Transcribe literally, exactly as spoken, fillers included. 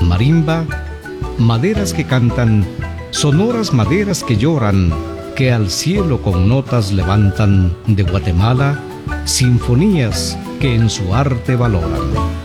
marimba, maderas que cantan, sonoras maderas que lloran, que al cielo con notas levantan de Guatemala, sinfonías que en su arte valoran.